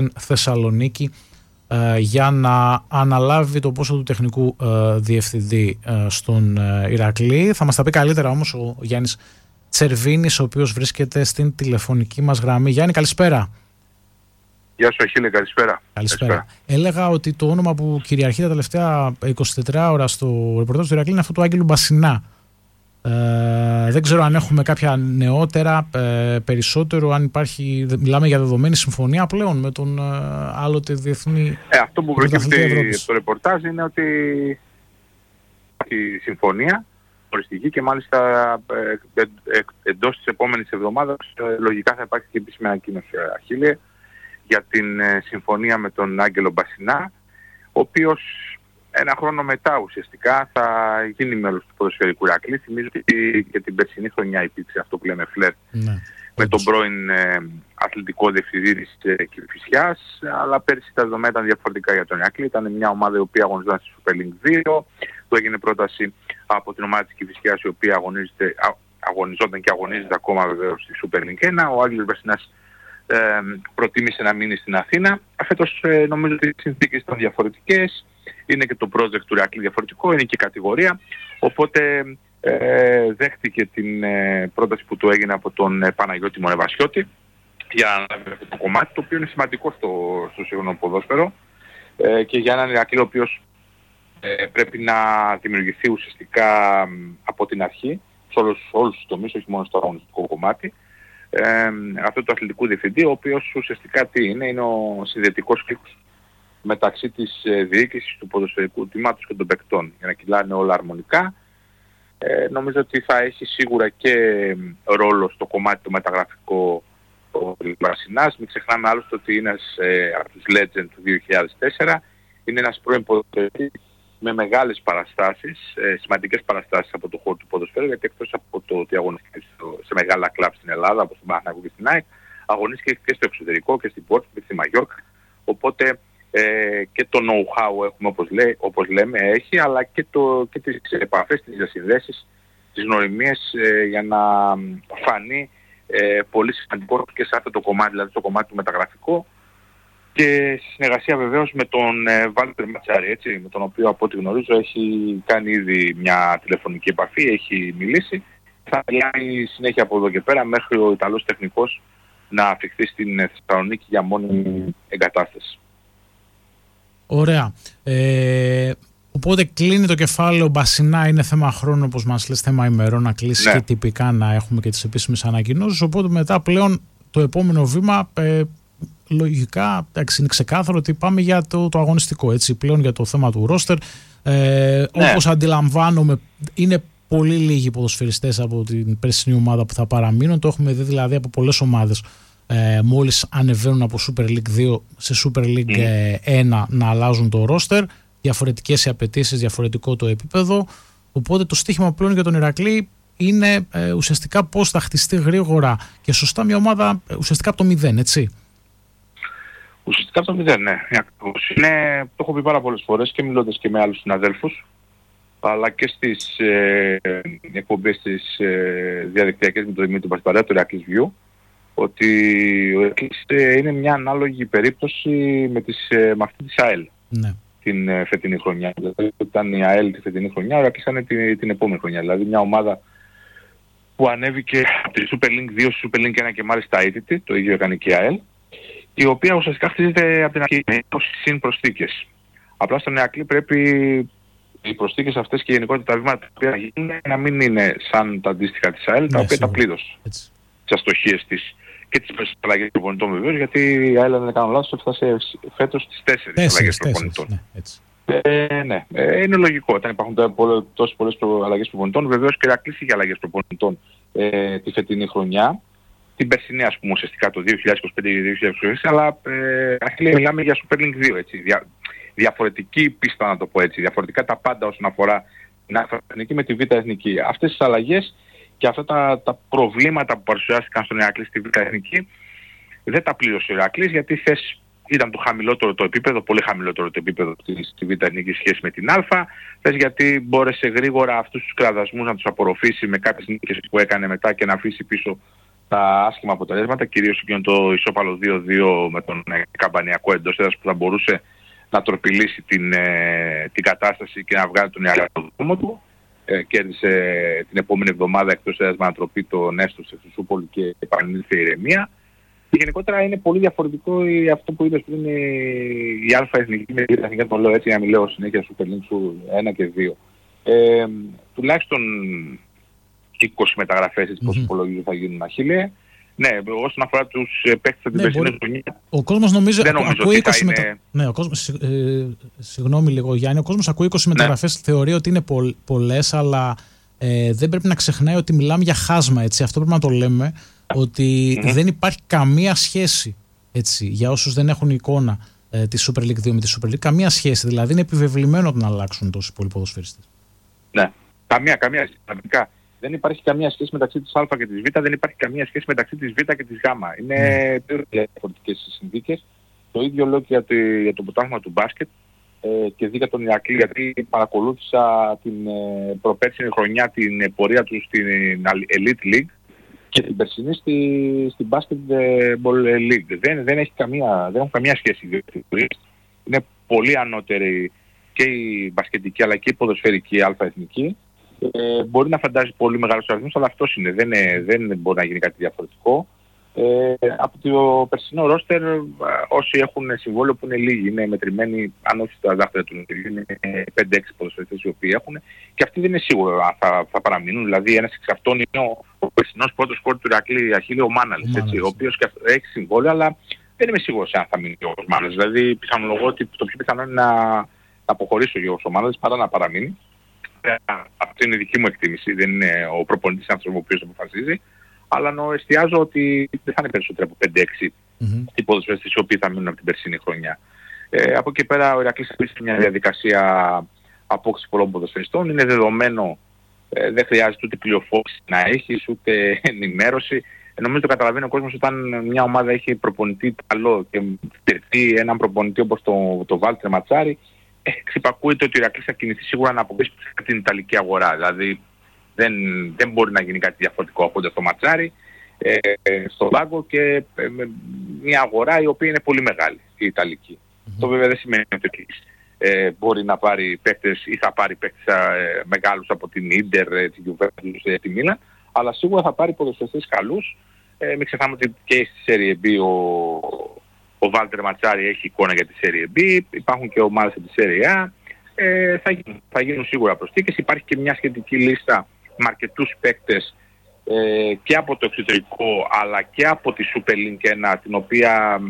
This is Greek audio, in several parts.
Θεσσαλονίκη για να αναλάβει το πόσο του τεχνικού διευθυντή στον Ηρακλή. Θα μας τα πει καλύτερα όμως ο Γιάννης Τσερβίνης, ο οποίος βρίσκεται στην τηλεφωνική μας γραμμή. Γιάννη, καλησπέρα. Γεια σου Αχίλε, καλησπέρα. Καλησπέρα. Έλεγα ότι το όνομα που κυριαρχεί τα τελευταία 24 ώρα στο ρεπορτάζ του Ηρακλή είναι αυτό του Άγγελου Μπασινά. Δεν ξέρω αν έχουμε κάποια νεότερα, περισσότερο, αν υπάρχει, μιλάμε για δεδομένη συμφωνία πλέον με τον άλλοτε διεθνή. Αυτό που προκύπτει στο ρεπορτάζ είναι ότι η συμφωνία οριστική και μάλιστα εντός της επόμενης εβδομάδας λογικά θα υπάρχει και επίσημη ανακοίνωση, Αχίλε, για την συμφωνία με τον Άγγελο Μπασινά, ο οποίος ένα χρόνο μετά ουσιαστικά θα γίνει μέλος του ποδοσφαιρικού Ηρακλή. Θυμίζω ότι και την περσινή χρονιά υπήρξε αυτό που λέμε φλερτ με τον πρώην αθλητικό διευθυντή της Κηφισιάς, αλλά πέρσι τα δεδομένα ήταν διαφορετικά για τον Ηρακλή. Ήταν μια ομάδα η οποία αγωνιζόταν στη Super League 2, του έγινε πρόταση από την ομάδα της Κηφισιάς, η οποία αγωνιζόταν και αγωνίζεται ακόμα βεβαίως στη Super League 1. Ο Άγγελος Μπασινάς προτίμησε να μείνει στην Αθήνα. Φέτος νομίζω ότι οι συνθήκες ήταν διαφορετικές, είναι και το project του Ηρακλή διαφορετικό, είναι και η κατηγορία, οπότε δέχτηκε την πρόταση που του έγινε από τον Παναγιώτη Μονεβασιώτη για να αναλάβει αυτό το κομμάτι, το οποίο είναι σημαντικό στο σύγχρονο ποδόσφαιρο και για έναν Ηρακλή ο οποίος πρέπει να δημιουργηθεί ουσιαστικά από την αρχή σε όλους τους τομείς, όχι μόνο στο αγωνιστικό κομμάτι, αυτού του αθλητικού διευθυντή, ο οποίος ουσιαστικά τι είναι ο συνδετικός κρίκος μεταξύ της διοίκησης του ποδοσφαιρικού τμήματος και των παικτών, για να κυλάνε όλα αρμονικά. Νομίζω ότι θα έχει σίγουρα και ρόλο στο κομμάτι το μεταγραφικό ο Μπασινάς. Μην ξεχνάμε άλλωστε ότι είναι ένας από τους legend του 2004, είναι ένας πρώην ποδοσφαιριστής με μεγάλες παραστάσεις, σημαντικές παραστάσεις από το χώρο του ποδοσφαίρου, γιατί εκτός από το ότι αγωνίστηκε σε μεγάλα κλαμπ στην Ελλάδα, όπως τον Παναθηναϊκό και στην ΑΕΚ, αγωνίστηκε και στο εξωτερικό και στην Πόρτο και στη Μαγιόρκα. Οπότε και το know-how έχουμε, όπως λέμε, έχει, αλλά και τις επαφές, τις διασυνδέσεις, τις γνωριμίες για να φανεί πολύ σημαντικό και σε αυτό το κομμάτι, δηλαδή το κομμάτι του μεταγραφικό, και στη συνεργασία βεβαίως με τον Βάλτερ Ματσάρη, έτσι, με τον οποίο από ό,τι γνωρίζω έχει κάνει ήδη μια τηλεφωνική επαφή, έχει μιλήσει. Θα μιλάει συνέχεια από εδώ και πέρα μέχρι ο Ιταλός τεχνικός να αφιχθεί στην Θεσσαλονίκη για μόνιμη εγκατάσταση. Ωραία. Οπότε κλείνει το κεφάλαιο Μπασινά, είναι θέμα χρόνου, όπως μας λες, θέμα ημερών να κλείσει, και τυπικά να έχουμε και τις επίσημες ανακοινώσεις. Οπότε μετά πλέον το επόμενο βήμα, λογικά, είναι ξεκάθαρο ότι πάμε για το αγωνιστικό, έτσι, πλέον για το θέμα του ρόστερ. Όπως αντιλαμβάνομαι, είναι πολύ λίγοι ποδοσφαιριστές από την περσινή ομάδα που θα παραμείνουν. Το έχουμε δει δηλαδή από πολλές ομάδες μόλις ανεβαίνουν από Super League 2 σε Super League 1 να αλλάζουν το ρόστερ. Διαφορετικές οι απαιτήσεις, διαφορετικό το επίπεδο. Οπότε το στοίχημα πλέον για τον Ηρακλή είναι ουσιαστικά πώς θα χτιστεί γρήγορα και σωστά μια ομάδα ουσιαστικά από το 0, έτσι. Ουσιαστικά από το 0, ναι. Το έχω πει πάρα πολλές φορές και μιλώντας και με άλλους συναδέλφους, αλλά και στις εκπομπές της διαδικτυακές με τον Δημήτρη Πασπαρέα, το Ηρακλής View, ότι ο Ηρακλής είναι μια ανάλογη περίπτωση με αυτή της ΑΕΛ. Ναι. Την φετινή χρονιά. Δηλαδή ήταν η ΑΕΛ τη φετινή χρονιά, ο Ηρακλής ήταν την επόμενη χρονιά. Δηλαδή μια ομάδα που ανέβηκε από τη Super League 2 στη Super League 1 και μάλιστα αίτητη, το ίδιο έκανε και η ΑΕΛ, η οποία ουσιαστικά χτίζεται από την αρχή με 20 συν προσθήκες. Απλά στον Ηρακλή πρέπει οι προσθήκες αυτές και γενικότερα τα βήματα τα οποία γίνουν να μην είναι σαν τα αντίστοιχα της ΑΕΛ, τα οποία τα πλήρωσε τις αστοχίες της και τις αλλαγές προπονητών βεβαίως, γιατί η ΑΕΛ, αν δεν κάνω λάθος, έφτασε φέτος στις 4 αλλαγές προπονητών. Ναι, είναι λογικό. Όταν υπάρχουν τόσες πολλές αλλαγές προπονητών, βεβαίως και η Ηρακλής είχε αλλαγές προπονητών τη φετινή χρονιά. Την περσινή, ας πούμε, ουσιαστικά το 2025-2026, αλλά μιλάμε για Super League 2, έτσι. Διαφορετική πίστα, να το πω έτσι. Διαφορετικά τα πάντα όσον αφορά την Α' εθνική με τη Β' εθνική. Αυτές τις αλλαγές και αυτά τα προβλήματα που παρουσιάστηκαν στον Ηρακλή στη Β' εθνική δεν τα πλήρωσε ο Ηρακλής, γιατί ήταν το χαμηλότερο το επίπεδο, πολύ χαμηλότερο το επίπεδο στη Β' εθνική σχέση με την Α. Γιατί μπόρεσε γρήγορα αυτούς τους κραδασμούς να τους απορροφήσει με κάποιες νίκες που έκανε μετά και να αφήσει πίσω τα άσχημα αποτελέσματα, κυρίως εκείνο το ισόπαλο 2-2 με τον Καμπανιακό εντός έδρας που θα μπορούσε να τροπηλήσει την κατάσταση και να βγάλει τον Ιαλέα από το δρόμο του. Κέρδισε την επόμενη εβδομάδα εκτός έδρας με ανατροπή το Νέστο σε Χρυσούπολη και επανήλθε η ηρεμία. Και γενικότερα είναι πολύ διαφορετικό αυτό που είδες πριν η Α Εθνική με την Εθνική, το λέω έτσι για να μην λέω συνέχεια Super League 1 και 2. Τουλάχιστον 20 μεταγραφές έτσι πως υπολογίζω θα γίνουν, Αχίλε. Ναι, όσον αφορά τους παίκτες από την περσινή χρονιά. Ο κόσμος νομίζω ακούει 20 είναι... Ναι, ο κόσμος, συγγνώμη λίγο Γιάννη, ο κόσμος ακούει 20 μεταγραφές, θεωρεί ότι είναι πολλές, αλλά δεν πρέπει να ξεχνάει ότι μιλάμε για χάσμα, έτσι. Αυτό πρέπει να το λέμε, ότι δεν υπάρχει καμία σχέση, έτσι, για όσους δεν έχουν εικόνα τη Super League 2 με τη Super League, καμία σχέση, δηλαδή είναι επιβεβλημένο να αλλάξουν τόσοι πολλοί ποδοσφαιριστές. Ναι, καμία σχέση. Δεν υπάρχει καμία σχέση μεταξύ της Α και της Β, δεν υπάρχει καμία σχέση μεταξύ της Β και της Γ. Είναι διαφορετικές οι συνθήκες. Το ίδιο λέω και για το πρωτάθλημα του μπάσκετ και δίκα τον Ηρακλή, γιατί παρακολούθησα την προπέρσινη χρονιά την πορεία του στην Elite League και την περσινή στην Basketball League. Δεν έχουν καμία σχέση. Είναι πολύ ανώτερη και η μπασκετική αλλά και η ποδοσφαιρική Α εθνική. Μπορεί να φαντάζει πολύ μεγάλους αριθμούς, αλλά αυτός είναι. Δεν μπορεί να γίνει κάτι διαφορετικό. Από το περσινό ρόστερ, όσοι έχουν συμβόλαιο που είναι λίγοι, είναι μετρημένοι, αν όχι στα δάχτυλα του νηπιού, είναι 5-6 ποδοσφαιριστές οι οποίοι έχουν, και αυτοί δεν είναι σίγουρο αν θα παραμείνουν. Δηλαδή, ένας εξ αυτών είναι ο περσινός πρώτος σκόρ του Ηρακλή, Αχίλη, ο Μάναλης, ο οποίος έχει συμβόλαιο, αλλά δεν είμαι σίγουρος αν θα μείνει ο Μάναλης. Δηλαδή, πιθανολογώ ότι το πιο πιθανό είναι να αποχωρήσει ο Γιώργος ο Μάναλης παρά να παραμείνει. Αυτή είναι η δική μου εκτίμηση, δεν είναι ο προπονητής άνθρωπος ο οποίος το αποφασίζει, αλλά εστιάζω ότι δεν θα είναι περισσότερο από 5-6 οι ποδοσφαιριστές οι οποίοι θα μείνουν από την περσινή χρονιά. Από εκεί πέρα ο Ηρακλής επίσης μια διαδικασία απόκτησης πολλών ποδοσφαιριστών. Είναι δεδομένο, δεν χρειάζεται ούτε πληροφόρηση να έχεις, ούτε ενημέρωση. Νομίζω το καταλαβαίνει ο κόσμος όταν μια ομάδα έχει προπονητή καλό και τερθεί έναν προπονητή όπως το Βάλτερ Ματσάρη. Ξυπακούεται ότι ο Ηρακλής θα κινηθεί σίγουρα να αποκτήσει την Ιταλική αγορά. Δηλαδή δεν μπορεί να γίνει κάτι διαφορετικό από το Ματσάρι στον πάγκο και μια αγορά η οποία είναι πολύ μεγάλη, η Ιταλική. Το βέβαια δεν σημαίνει ότι μπορεί να πάρει παίκτες ή θα πάρει παίκτες μεγάλους από την Ίντερ, την Juventus, τη Μίλαν, αλλά σίγουρα θα πάρει ποδοσφαιριστές καλούς. Μην ξεχνάμε ότι και στη Serie B ο Βάλτερ Ματσάρι έχει εικόνα για τη Serie B, υπάρχουν και ομάδες από τη Serie A. Θα γίνουν σίγουρα προσθήκες. Υπάρχει και μια σχετική λίστα με αρκετούς παίκτες και από το εξωτερικό αλλά και από τη Super League 1, την οποία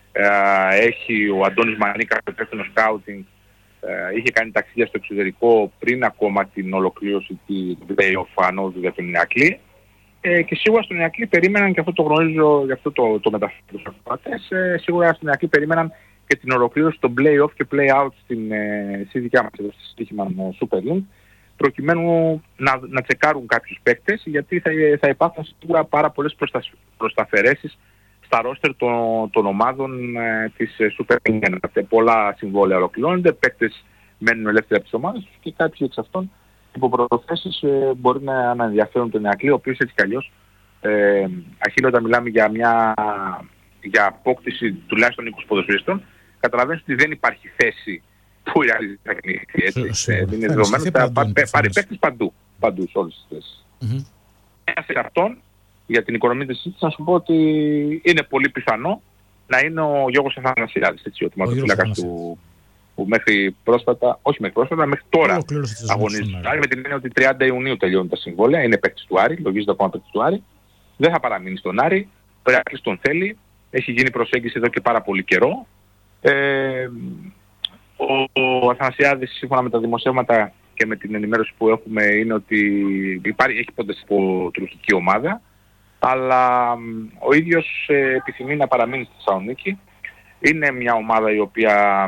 έχει ο Αντώνης Μανίκας, το υπεύθυνο σκάουτινγκ, είχε κάνει ταξίδια στο εξωτερικό πριν ακόμα την ολοκλήρωση του play-off ανώδου για τον Ηρακλή. Και σίγουρα στον Ηρακλή περίμεναν, και αυτό το γνωρίζω, γι' αυτό το μεταφέρω στους ακροατές, σίγουρα στον Ηρακλή περίμεναν και την ολοκλήρωση των play-off και play-out στη δικιά μας εδώ στη Στοίχημαν Super League, προκειμένου να τσεκάρουν κάποιους παίκτες, γιατί θα υπάρχουν σίγουρα πάρα πολλές προσταφαιρέσεις στα ρόστερ των ομάδων της Super League. Πολλά συμβόλαια ολοκληρώνονται, παίκτες μένουν ελεύθεροι από τις ομάδες τους και κάποιοι εξ αυτών υπό προποθέσεις μπορεί να ενδιαφέρουν τον Ηρακλή, ο οποίος έτσι κι αλλιώς, Αχίλη, όταν μιλάμε για απόκτηση τουλάχιστον 20 ποδοσφαιριστών, καταλαβαίνεις ότι δεν υπάρχει θέση που η Ηρακλή θα κινηθεί. Είναι δεδομένο ότι θα πάρει παίκτες παντού σε όλες τις θέσεις. Ένας εξ αυτών, για την οικονομία της συζήτησης, να σου πω ότι είναι πολύ πιθανό να είναι ο Γιώργος Αθανασιάδης, ο τερματοφύλακας του, που μέχρι τώρα αγωνίζει. Άρα με την έννοια ότι 30 Ιουνίου τελειώνουν τα συμβόλαια, είναι παίκτης του Άρη, λογίζεται ακόμα παίκτης του Άρη, δεν θα παραμείνει στον Άρη, ο Ηρακλής τον θέλει, έχει γίνει προσέγγιση εδώ και πάρα πολύ καιρό. Ο Αθανασιάδης, σύμφωνα με τα δημοσιεύματα και με την ενημέρωση που έχουμε, είναι ότι έχει πόντες από τουρκική ομάδα, αλλά ο ίδιος επιθυμεί να παραμείνει στη Θεσσαλονίκη. Είναι μια ομάδα η οποία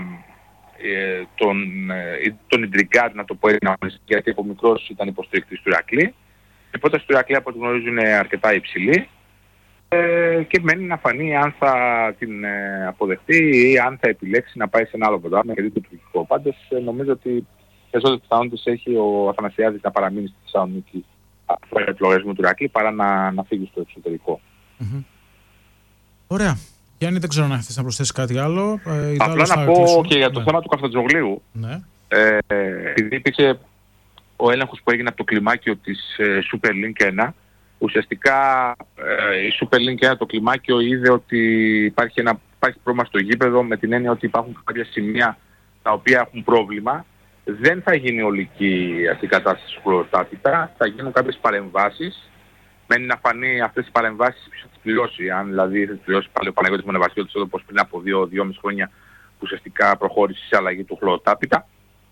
τον ιντριγκάρει, να το πω έτσι, γιατί από μικρός ήταν υποστηρικτής του Ηρακλή. Η πρόταση του Ηρακλή, από ό,τι γνωρίζω, είναι αρκετά υψηλή και μένει να φανεί αν θα την αποδεχτεί ή αν θα επιλέξει να πάει σε ένα άλλο πρωτάθλημα, γιατί το τουρκικό. Πάντως νομίζω ότι περισσότερες πιθανότητες έχει ο Αθανασιάδης να παραμείνει στη Θεσσαλονίκη από το λογαριασμό του Ηρακλή παρά να φύγει στο εξωτερικό. Ωραία. Γιάννη, δεν ξέρω αν θες να προσθέσεις κάτι άλλο. Απλά να πω και για το θέμα του Καφτατζογλίου. Ναι. Επειδή υπήρξε ο έλεγχος που έγινε από το κλιμάκιο της Super Link 1, ουσιαστικά η Super Link 1 το κλιμάκιο είδε ότι υπάρχει πρόβλημα στο γήπεδο, με την έννοια ότι υπάρχουν κάποια σημεία τα οποία έχουν πρόβλημα. Δεν θα γίνει ολική αυτή η κατάσταση χωροτάτητα, θα γίνουν κάποιες παρεμβάσεις. Μένει να φανεί αυτές οι παρεμβάσεις ποιος θα τις πληρώσει. Αν δηλαδή θα τις πληρώσει πάλι ο Παναγιώτης Μονεβασιώτης, όπως πριν από 2-2,5 χρόνια που ουσιαστικά προχώρησε σε αλλαγή του χλωροτάπητα.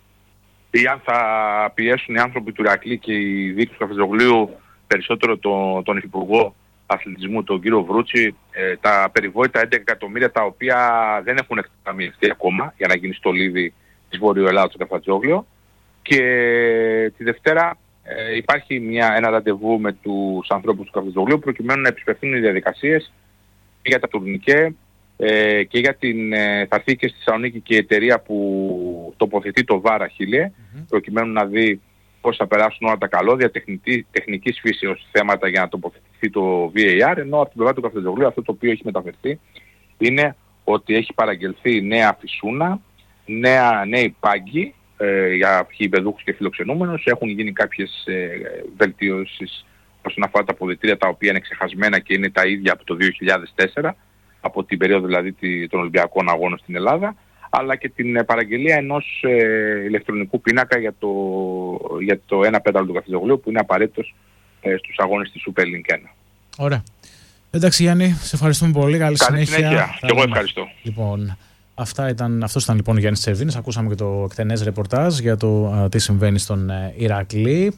Ή αν θα πιέσουν οι άνθρωποι του Ηρακλή και οι δίκους του Καφτατζογλίου περισσότερο τον Υφυπουργό Αθλητισμού, τον κύριο Βρούτσι, τα περιβόητα 11 εκατομμύρια τα οποία δεν έχουν εκταμιευτεί ακόμα για να γίνει στολίδι της Βόρειο Ελλάδας στο Καφτατζόγλιο. Και τη Δευτέρα υπάρχει ένα ραντεβού με τους ανθρώπους του Καφτατζογλίου προκειμένου να επισπευθούν οι διαδικασίες και για τα τουρνικέ και για θα έρθει και στη Θεσσαλονίκη και η εταιρεία που τοποθετεί το VAR Αχίλλεε, προκειμένου να δει πώς θα περάσουν όλα τα καλώδια, τεχνικής φύσεως θέματα για να τοποθετηθεί το VAR, ενώ από την πλευρά του Καφτατζογλίου αυτό το οποίο έχει μεταφερθεί είναι ότι έχει παραγγελθεί νέα φυσούνα, νέοι πάγκοι για γηπεδούχους και φιλοξενούμενους, έχουν γίνει κάποιες βελτιώσεις όσον αφορά τα αποδυτήρια τα οποία είναι ξεχασμένα και είναι τα ίδια από το 2004, από την περίοδο δηλαδή των Ολυμπιακών Αγώνων στην Ελλάδα, αλλά και την παραγγελία ενός ηλεκτρονικού πίνακα για το 1 πέταλο του Καφτατζογλίου που είναι απαραίτητος στους αγώνες της Super Link 1. Ωραία. Εντάξει Γιάννη, σε ευχαριστούμε πολύ. Καλή συνέχεια. Και εγώ ευχαριστώ. Λοιπόν, αυτός ήταν λοιπόν ο Γιάννης Τσερβίνης. Ακούσαμε και το εκτενές ρεπορτάζ για το τι συμβαίνει στον Ηρακλή.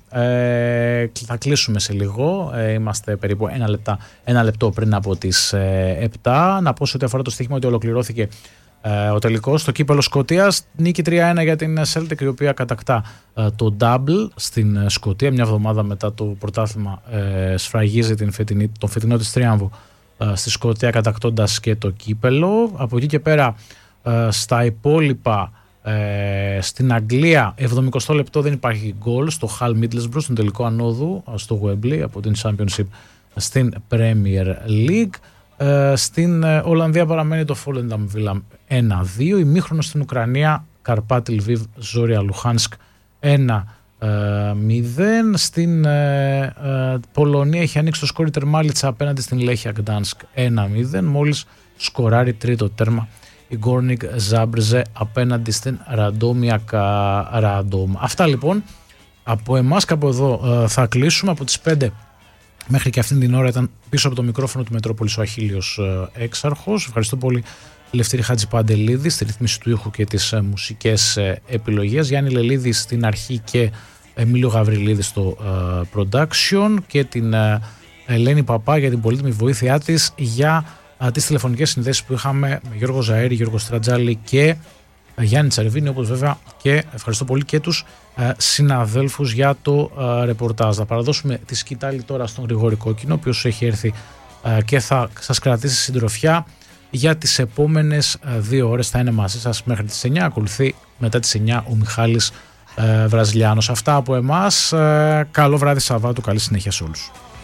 Θα κλείσουμε σε λίγο. Είμαστε περίπου ένα λεπτό πριν από τις 7. Να πω σε ό,τι αφορά το στοίχημα ότι ολοκληρώθηκε ο τελικός στο κύπελλο Σκωτίας. Νίκη 3-1 για την Celtic, η οποία κατακτά το double στην Σκωτία. Μια εβδομάδα μετά το πρωτάθλημα σφραγίζει τον φετινό της τρίαμβο στη Σκωτία, κατακτώντας και το κύπελλο. Από εκεί και πέρα στα υπόλοιπα, στην Αγγλία 70 λεπτό δεν υπάρχει γκολ στο Hull Middlesbrough, στον τελικό ανόδου στο Wembley από την Championship στην Premier League. Στην Ολλανδία παραμένει το Volendam Villa 1-2. Ημίχρονο στην Ουκρανία, Καρπάτι Λβίβ Ζόρια Λουχάνσκ 1-0. Στην Πολωνία έχει ανοίξει το σκόρ η Τερμάλιτσα απέναντι στην Λέχια Γκτάνσκ 1-0. Μόλις σκοράρει τρίτο τέρμα η Γκόρνικ Ζάμπρζε απέναντι στην Ραντόμια Καραντόμ. Αυτά λοιπόν από εμάς, κάπου εδώ θα κλείσουμε. Από τις 5 μέχρι και αυτήν την ώρα ήταν πίσω από το μικρόφωνο του Μετρόπολης ο Αχίλιος Έξαρχος. Ευχαριστώ πολύ Λευτέρη Χατζηπαντελίδη στη ρύθμιση του ήχου και τις μουσικές επιλογές, Γιάννη Λελίδη στην αρχή και Εμίλιο Γαβριλίδη στο production, και την Ελένη Παπά για την πολύτιμη βοήθειά της για τις τηλεφωνικές συνδέσεις που είχαμε με Γιώργο Ζαέρη, Γιώργο Στρατζάλη και Γιάννη Τσαρβίνη, όπως βέβαια και ευχαριστώ πολύ και τους συναδέλφους για το ρεπορτάζ. Θα παραδώσουμε τη σκητάλη τώρα στον Γρηγόρη Κόκκινο, ο οποίος έχει έρθει και θα σας κρατήσει συντροφιά για τις επόμενες 2 ώρες. Θα είναι μαζί σας μέχρι τις 9. Ακολουθεί μετά τις 9 ο Μιχάλης Βραζιλιάνος. Αυτά από εμάς. Καλό βράδυ Σαββάτου. Καλή συνέχεια σε όλους.